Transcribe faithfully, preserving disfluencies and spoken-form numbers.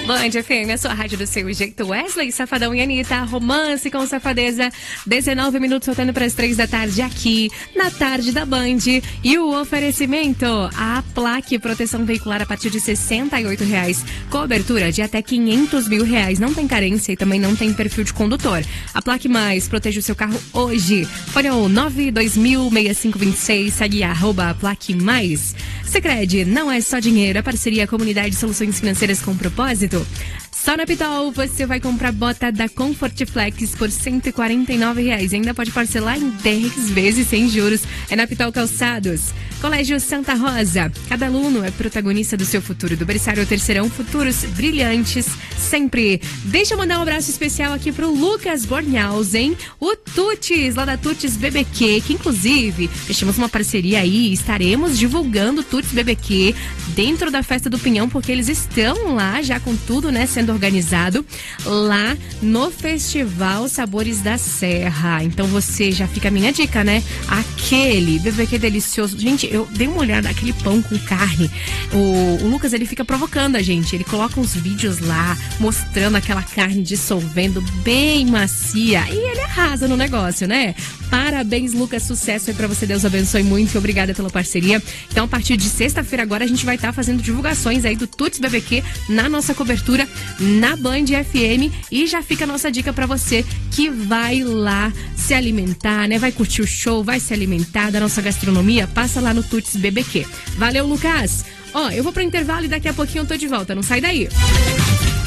Band F M, a sua rádio do seu jeito. Wesley, Safadão e Anitta, romance com safadeza. dezenove minutos soltando para as três da tarde aqui na tarde da Band. E o oferecimento, a Plaque Proteção Veicular a partir de sessenta e oito reais. Cobertura de até quinhentos mil reais. Não tem carência e também não tem perfil de condutor. A Plaque Mais protege o seu carro hoje. Fone o nove dois mil, seis cinco dois seis, segue arroba Plaque Mais. Sicredi, não é só dinheiro, a parceria Comunidade de Soluções Financeiras com Propósito. Só na Pitol você vai comprar bota da Comfort Flex por cento e quarenta e nove reais. Ainda pode parcelar em dez vezes sem juros. É na Pitol Calçados. Colégio Santa Rosa. Cada aluno é protagonista do seu futuro. Do berçário ao terceirão, futuros brilhantes sempre. Deixa eu mandar um abraço especial aqui pro Lucas Bornhausen, o Tutis, lá da Tutis B B Q, que inclusive fechamos uma parceria aí. Estaremos divulgando Tutis B B Q dentro da Festa do Pinhão, porque eles estão lá já com tudo, né, sendo organizado lá no Festival Sabores da Serra. Então você já fica a minha dica, né? Aquele B B Q delicioso. Gente, eu dei uma olhada naquele pão com carne. O, o Lucas, ele fica provocando a gente. Ele coloca uns vídeos lá, mostrando aquela carne dissolvendo bem macia. E ele arrasa no negócio, né? Parabéns, Lucas. Sucesso aí pra você. Deus abençoe muito. Obrigada pela parceria. Então, a partir de sexta-feira agora, a gente vai estar tá fazendo divulgações aí do Tuts B B Q na nossa cobertura na Band F M. E já fica a nossa dica pra você que vai lá se alimentar, né? Vai curtir o show, vai se alimentar da nossa gastronomia. Passa lá no Tuts B B Q. Valeu, Lucas. Ó, eu vou pro intervalo e daqui a pouquinho eu tô de volta. Não sai daí.